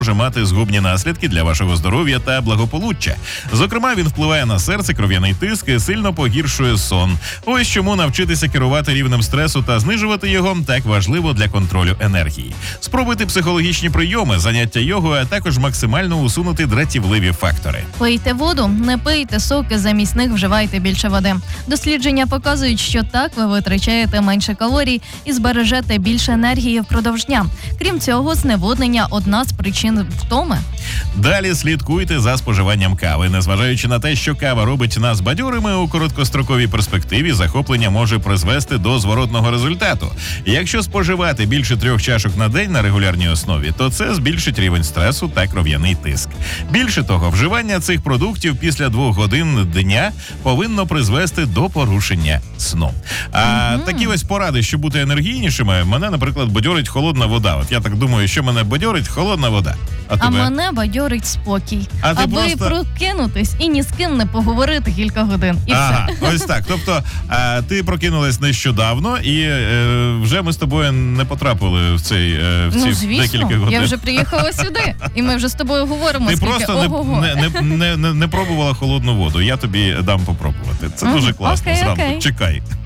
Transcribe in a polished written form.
може мати згубні наслідки для вашого здоров'я та благополуччя. Зокрема, він впливає на серце, кров'яний тиск і сильно погіршує сон. Ось чому навчитися керувати рівнем стресу та знижувати його так важливо для контролю енергії. Спробуйте психологічні прийоми, заняття йогою, а також максимально усунути дратівливі фактори. Пийте воду, не пийте соки, замість них вживайте більше води. Дослідження показують, що так ви витрачаєте менше калорій і збережете більше енергії впродовж дня. Крім цього, зневоднення – одна з причин втоми. Далі слідкуйте за споживанням кави. Незважаючи на те, що кава робить нас бадьорими, у короткостроковій перспективі захоплення може призвести до зворотного результату. Якщо споживати більше 3 чашок на день на регулярній основі, то це збільшить рівень стресу та кров'яний тиск. Більше того, вживання цих продуктів після 2 годин дня повинно призвести до порушення сну. А такі ось поради, щоб бути енергійнішими, мене, наприклад, бадьорить холодна вода. От я так думаю, що мене бадьорить холодна вода. А мене бадьорить спокій, аби прокинутись і ні з ким не поговорити кілька годин. І все. Ось так. Тобто ти прокинулась нещодавно, і вже ми з тобою не потрапили в ці декілька годин. Я вже приїхала сюди, і ми вже з тобою говоримо. Ти просто не пробувала холодну воду. Я тобі дам попробувати. Це дуже класно. Зранку. Чекай.